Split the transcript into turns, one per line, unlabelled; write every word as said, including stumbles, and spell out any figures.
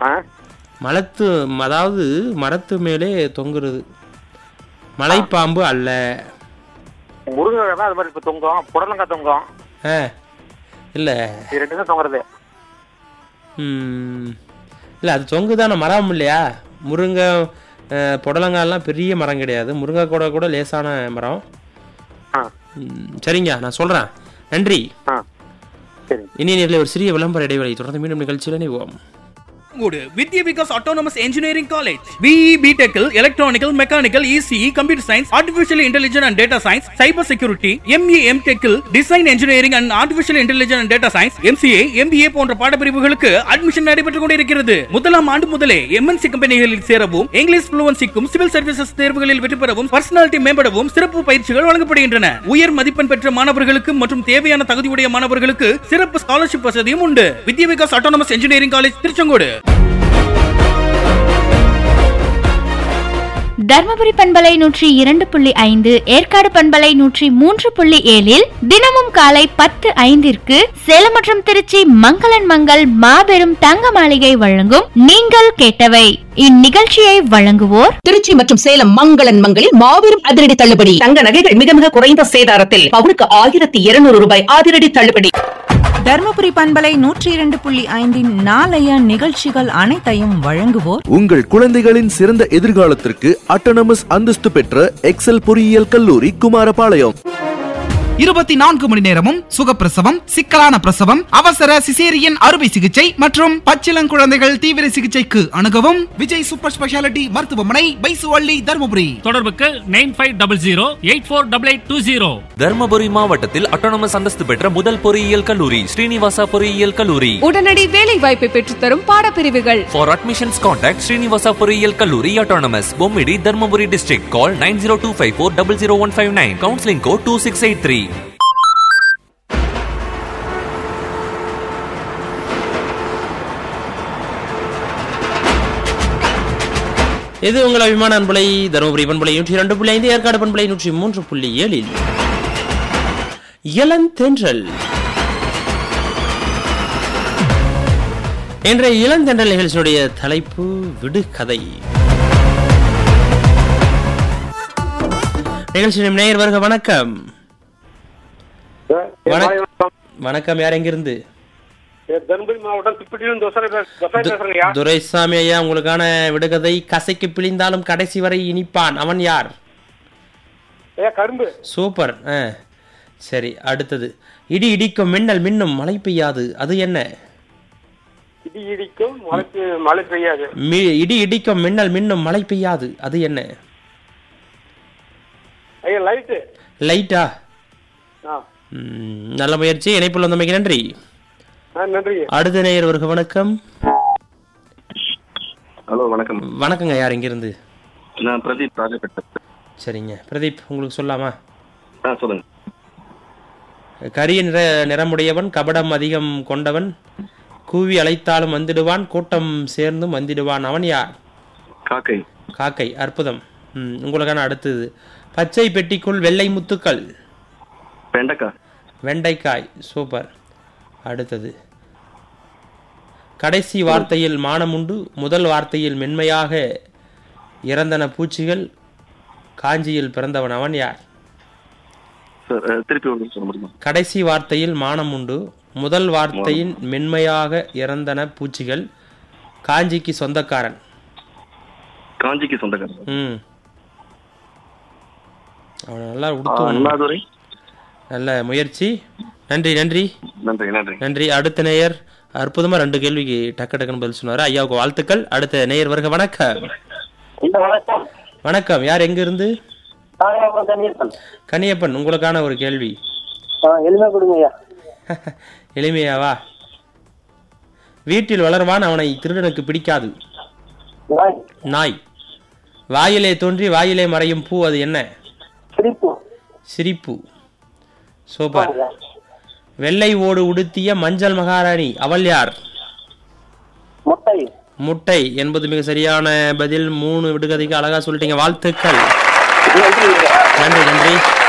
மலத்து அதாவது மரத்து மேலே தொங்குறது. மலைப்பாம்பு அல்ல.
முருங்கை தான் அது மாதிரி இப்ப தொங்கும். புடலங்காய் தொங்கும்.
ஆ இல்ல
இது ரெண்டு தான் தொங்குறது.
ம் இல்லை அது தொங்குதான மரம் இல்லையா? முருங்கை புடலங்காயெல்லாம் பெரிய மரம் கிடையாது. முருங்கை கூட கூட லேசான மரம். சரிங்க, நான் சொல்கிறேன். நன்றி. இனி நேரில் ஒரு சிறிய விளம்பர இடைவெளி தொடர்ந்து மீண்டும் நிகழ்ச்சியில் இணைவோம்.
Vidya Vikas Autonomous Engineering College. B E B Tech, Electronical, Mechanical, E C E, Computer Science, Artificial Intelligence and Data Science, Cyber Security, M E M Tech, Design Engineering and Artificial Intelligence and Data Science, M C A, M B A போன்ற பாடப்பிரிவுகளுக்கு admission நடைபெற்றுக் கொண்டிருக்கிறது. முதலாம் ஆண்டு முதலே M N C கம்பெனிகளில் சேரவும், English ஃப்ளூவன்சிக்கும், civil services தேர்வுகளில் வெற்றி பெறவும், பர்சனாலிட்டி மேம்படவும் சிறப்பு பயிற்சிகள் வழங்கப்படுகின்றன. உயர் மதிப்பெண் பெற்ற மாணவர்களுக்கு மற்றும் தேவையான தகுதியுடைய மாணவர்களுக்கு சிறப்பு ஸ்காலர்ஷிப் வசதியும் உண்டு. வித்யா Vikas autonomous engineering college, Tiruchengode.
Dharmapuri பண்பலை நூற்றி இரண்டு புள்ளி ஐந்து, ஏற்காடு பண்பலை நூற்றி மூன்று புள்ளி ஏழில் தினமும் காலை பத்து ஐந்திற்கு சேலம் மற்றும் திருச்சி மங்களன் மங்கள் மாபெரும் தங்க மாளிகை வழங்கும் நீங்கள் கேட்டவை. இந்நிகழ்ச்சியை வழங்குவோர்
திருச்சி மற்றும் சேலம் மங்களன் மங்களில் மாபெரும் அதிரடி தள்ளுபடி. தங்க நகைகள் மிக மிக குறைந்த சேதாரத்தில் பவுனுக்கு ஆயிரத்தி இருநூறு ரூபாய் அதிரடி தள்ளுபடி.
தர்மபுரி பண்பலை நூற்றி இரண்டு புள்ளி ஐந்தின் நாளைய நிகழ்ச்சிகள் அனைத்தையும் வழங்குவோர்
உங்கள் குழந்தைகளின் சிறந்த எதிர்காலத்திற்கு அட்டானமஸ் அந்தஸ்து பெற்ற எக்ஸல் பொறியியல் கல்லூரி குமாரபாளையம்.
இருபத்தி நான்கு மணி நேரமும் சுகப்பிரசவம், சிக்கலான பிரசவம், அவசர சிசேரியன் அறுவை சிகிச்சை மற்றும் பச்சிளங்குழந்தைகள் தீவிர சிகிச்சைக்கு அணுகவும் விஜய் சூப்பர் ஸ்பெஷாலிட்டி மருத்துவமனை, பைசுவள்ளி, தர்மபுரி.
தொடர்புக்கு nine five double zero eight four double eight two zero.
Dharmapuri மாவட்டத்தில் அட்டானமஸ் அந்தஸ்து பெற்ற முதல் பொறியியல் கல்லூரி ஸ்ரீனிவாசா பொறியியல் கல்லூரி.
உடனடி வேலை வாய்ப்பை பெற்றுத்தரும் பாடப்பிரிவுகள்.
For admissions contact ஸ்ரீனிவாசா பொறியியல் கல்லூரி autonomous, Bommidi, Dharmapuri district. Call nine zero two five four zero zero one five nine. Counseling code two six eight three.
இது உங்கள் அபிமான அன்பலை தருமபுரி பண்பலை நூற்றி இரண்டு புள்ளி ஐந்து, ஏற்காடு பண்பலை நூற்றி மூன்று புள்ளி ஏழில் இளந்தென்றல். இன்றைய இளந்தென்றல் நிகழ்ச்சியுடைய தலைப்பு விடுகதை. நிகழ்ச்சியின் நேயர் வருக. வணக்கம். வணக்கம், யார் எங்கிருந்து?
தர்மபுரி மாவட்டம்
துரைசாமி ஐயா, உங்களுக்கான விடுகதை. கசைக்கு பிழிந்தாலும் கடைசி வரை இனிப்பான், அவன் யார்?
கரும்பு.
சூப்பர். சரி, அடுத்தது. இடி இடிக்கும் மின்னல் மின்னும் மழை பெய்யாது, அது என்ன?
இடி இடிக்கும் மழை பெய்யாது.
இடி இடிக்கும் மின்னல் மின்னும் மழை பெய்யாது, அது என்ன?
லைட்.
லைட்டா? நல்ல முயற்சி. இணைப்பில் வந்தமைக்கு நன்றி. அடுத்த நேயர் வருக. வணக்கம்.
ஹலோ, வணக்கம்.
வணக்கங்க, யார் எங்கிருந்து?
நான் பிரதீப், ராஜபேட்டை.
சரிங்க பிரதீப், உங்களுக்கு சொல்லாமா?
சொல்லுங்க.
கரிய நிற நிறமுடையவன், கபடம் அதிகம் கொண்டவன், கூவி அழைத்தாலும் வந்துடுவான், கூட்டம் சேர்ந்தும் வந்திடுவான், அவன் யார்?
காக்கை.
காக்கை, அற்புதம். ம் உங்களுக்கான அடுத்தது. பச்சை பெட்டிக்குள் வெள்ளை முத்துக்கள்.
வெண்டைக்காய்.
வெண்டைக்காய், சூப்பர். அடுத்தது. கடைசி வார்த்தையில் மானம் உண்டு, முதல் வார்த்தையில் மென்மையாக இறந்தன பூச்சிகள், காஞ்சியில் பிறந்தவன், அவன் யார்? கடைசி வார்த்தையில் மானம் உண்டு, முதல் வார்த்தையின் மென்மையாக இறந்தன பூச்சிகள், காஞ்சிக்கு சொந்தக்காரன்.
காஞ்சிக்கு சொந்தக்காரன்.
ம் அவனை நல்லா உடுத்து. நல்ல முயற்சி. நன்றி நன்றி
நன்றி நன்றி
நன்றி. அடுத்த நேயர் அற்புதமா ரெண்டு கேள்விக்கு டக்கு டக்குன்னு பதில் சொன்னாரு. ஐயாவுக்கு வாழ்த்துக்கள். அடுத்த நேயர் வருக. வணக்கம். வணக்கம், யார் எங்க இருந்து? கனியப்பன், உங்களுக்கான ஒரு கேள்வி. எளிமையாவா? வீட்டில் வளர்வான், அவனை திருடனுக்கு பிடிக்காது. நாய். வாயிலே தோன்றி வாயிலே மறையும் பூ, அது என்ன? சிரிப்பு. சூப்பர். வெள்ளை ஓடு உடுத்திய மஞ்சள் மகாராணி, அவள் யார்? முட்டை. முட்டை என்பது மிக சரியான பதில். மூணு விடுகதைக்கு அழகா சொல்லிட்டீங்க, வாழ்த்துக்கள். நன்றி நன்றி.